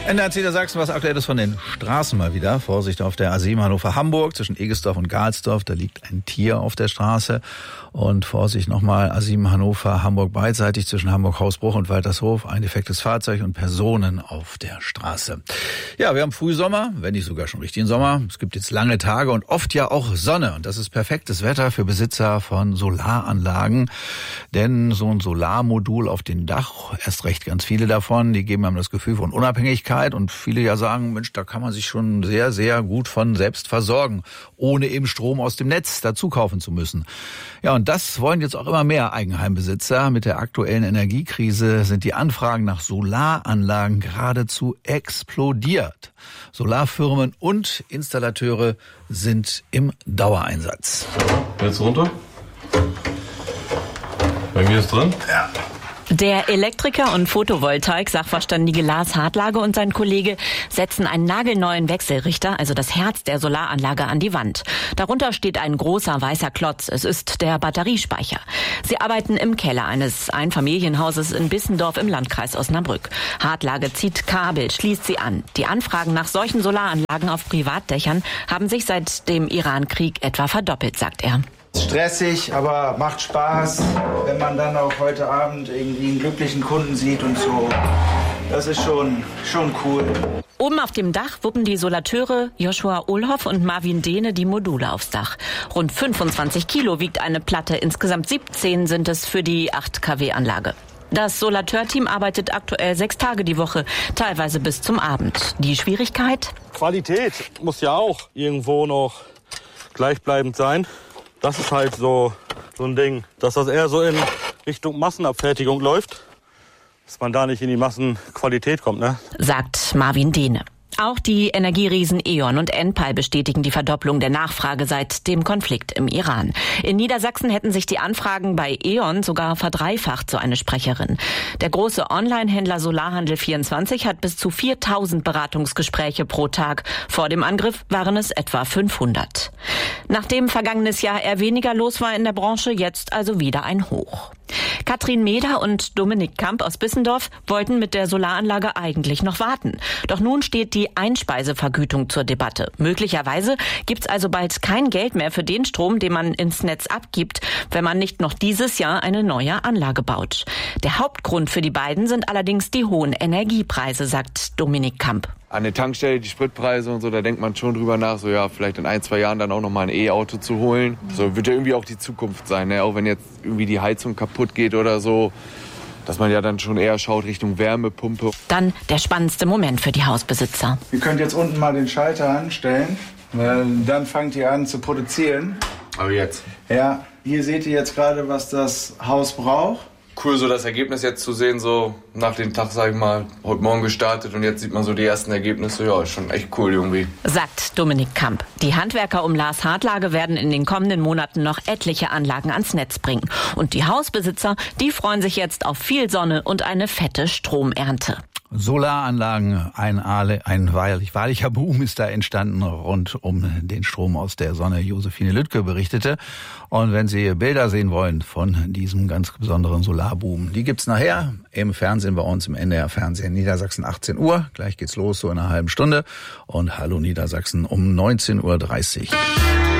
NDR Niedersachsen, was Aktuelles von den Straßen mal wieder. Vorsicht auf der A7 Hannover-Hamburg zwischen Egesdorf und Galsdorf. Da liegt ein Tier auf der Straße. Und Vorsicht nochmal A7 Hannover-Hamburg beidseitig zwischen Hamburg-Hausbruch und Waltershof. Ein defektes Fahrzeug und Personen auf der Straße. Ja, wir haben Frühsommer, wenn nicht sogar schon richtigen Sommer. Es gibt jetzt lange Tage und oft ja auch Sonne. Und das ist perfektes Wetter für Besitzer von Solaranlagen. Denn so ein Solarmodul auf dem Dach, erst recht ganz viele davon, die geben einem das Gefühl von Unabhängigkeit. Und viele ja sagen, Mensch, da kann man sich schon sehr, sehr gut von selbst versorgen, ohne eben Strom aus dem Netz dazu kaufen zu müssen. Ja, und das wollen jetzt auch immer mehr Eigenheimbesitzer. Mit der aktuellen Energiekrise sind die Anfragen nach Solaranlagen geradezu explodiert. Solarfirmen und Installateure sind im Dauereinsatz. Jetzt runter. Bei mir ist drin. Ja. Der Elektriker und Photovoltaik-Sachverständige Lars Hartlage und sein Kollege setzen einen nagelneuen Wechselrichter, also das Herz der Solaranlage, an die Wand. Darunter steht ein großer weißer Klotz. Es ist der Batteriespeicher. Sie arbeiten im Keller eines Einfamilienhauses in Bissendorf im Landkreis Osnabrück. Hartlage zieht Kabel, schließt sie an. Die Anfragen nach solchen Solaranlagen auf Privatdächern haben sich seit dem Iran-Krieg etwa verdoppelt, sagt er. Stressig, aber macht Spaß, wenn man dann auch heute Abend irgendwie einen glücklichen Kunden sieht und so. Das ist schon cool. Oben auf dem Dach wuppen die Solateure Joshua Ohlhoff und Marvin Dehne die Module aufs Dach. Rund 25 Kilo wiegt eine Platte, insgesamt 17 sind es für die 8 kW-Anlage. Das Solateurteam arbeitet aktuell 6 Tage die Woche, teilweise bis zum Abend. Die Schwierigkeit? Qualität muss ja auch irgendwo noch gleichbleibend sein. Das ist halt so ein Ding, dass das eher so in Richtung Massenabfertigung läuft, dass man da nicht in die Massenqualität kommt, ne? Sagt Marvin Dehne. Auch die Energieriesen E.ON und Enpal bestätigen die Verdopplung der Nachfrage seit dem Konflikt im Iran. In Niedersachsen hätten sich die Anfragen bei E.ON sogar verdreifacht, so eine Sprecherin. Der große Online-Händler Solarhandel24 hat bis zu 4.000 Beratungsgespräche pro Tag. Vor dem Angriff waren es etwa 500. Nachdem vergangenes Jahr eher weniger los war in der Branche, jetzt also wieder ein Hoch. Katrin Meder und Dominik Kamp aus Bissendorf wollten mit der Solaranlage eigentlich noch warten. Doch nun steht die Einspeisevergütung zur Debatte. Möglicherweise gibt's also bald kein Geld mehr für den Strom, den man ins Netz abgibt, wenn man nicht noch dieses Jahr eine neue Anlage baut. Der Hauptgrund für die beiden sind allerdings die hohen Energiepreise, sagt Dominik Kamp. An der Tankstelle, die Spritpreise und so, da denkt man schon drüber nach, so ja, vielleicht in 1-2 Jahren dann auch noch mal ein E-Auto zu holen. So wird ja irgendwie auch die Zukunft sein, ne? Auch wenn jetzt irgendwie die Heizung kaputt geht oder so, dass man ja dann schon eher schaut Richtung Wärmepumpe. Dann der spannendste Moment für die Hausbesitzer. Ihr könnt jetzt unten mal den Schalter anstellen, weil dann fangt ihr an zu produzieren. Aber jetzt? Ja, hier seht ihr jetzt gerade, was das Haus braucht. Cool, so das Ergebnis jetzt zu sehen, so nach dem Tag, sag ich mal, heute Morgen gestartet und jetzt sieht man so die ersten Ergebnisse. Ja, ist schon echt cool irgendwie. Sagt Dominik Kamp. Die Handwerker um Lars Hartlage werden in den kommenden Monaten noch etliche Anlagen ans Netz bringen. Und die Hausbesitzer, die freuen sich jetzt auf viel Sonne und eine fette Stromernte. Solaranlagen, ein wahrlicher Boom ist da entstanden rund um den Strom aus der Sonne. Josephine Lüttke berichtete. Und wenn Sie Bilder sehen wollen von diesem ganz besonderen Solarboom, die gibt's nachher im Fernsehen bei uns im NDR Fernsehen Niedersachsen 18 Uhr. Gleich geht's los, so in einer halben Stunde. Und Hallo Niedersachsen um 19:30 Uhr.